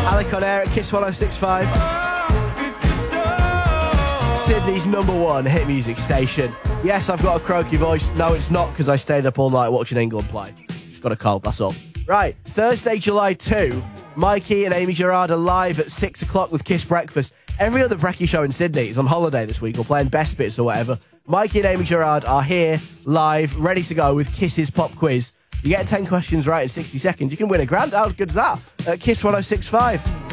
Alec on air at Kiss 106.5. Sydney's #1 hit music station. Yes, I've got a croaky voice. No, it's not because I stayed up all night watching England play. Just got a cold, that's all. Right, Thursday, July 2, Mikey and Amy Gerard are live at 6 o'clock with Kiss Breakfast. Every other brekkie show in Sydney is on holiday this week or playing best bits or whatever. Mikey and Amy Gerard are here, live, ready to go with Kiss's pop quiz. You get 10 questions right in 60 seconds, you can win £1,000. How good's that? At Kiss 106.5.